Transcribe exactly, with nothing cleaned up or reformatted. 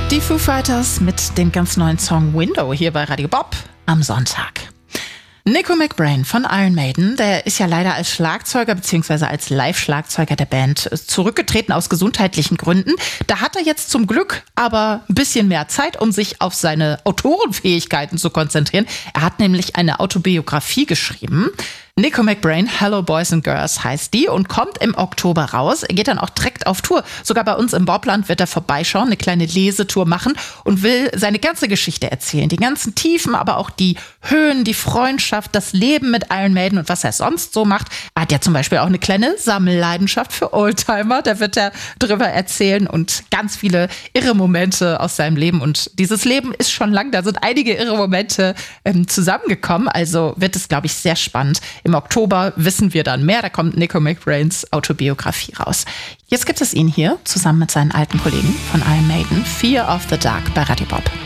Die Foo Fighters mit dem ganz neuen Song Window hier bei Radio Bob am Sonntag. Nico McBrain von Iron Maiden, der ist ja leider als Schlagzeuger bzw. als Live-Schlagzeuger der Band zurückgetreten aus gesundheitlichen Gründen. Da hat er jetzt zum Glück aber ein bisschen mehr Zeit, um sich auf seine Autorenfähigkeiten zu konzentrieren. Er hat nämlich eine Autobiografie geschrieben. Nico McBrain, Hello Boys and Girls heißt die und kommt im Oktober raus. Er geht dann auch direkt auf Tour. Sogar bei uns im Bobland wird er vorbeischauen, eine kleine Lesetour machen und will seine ganze Geschichte erzählen. Die ganzen Tiefen, aber auch die Höhen, die Freundschaft, das Leben mit Iron Maiden und was er sonst so macht. Er hat ja zum Beispiel auch eine kleine Sammelleidenschaft für Oldtimer. Da wird er drüber erzählen und ganz viele irre Momente aus seinem Leben. Und dieses Leben ist schon lang. Da sind einige irre Momente ähm, zusammengekommen. Also wird es, glaube ich, sehr spannend. Im Oktober wissen wir dann mehr. Da kommt Nico McBrains Autobiografie raus. Jetzt gibt es ihn hier zusammen mit seinen alten Kollegen von Iron Maiden. Fear of the Dark bei Radio Bob.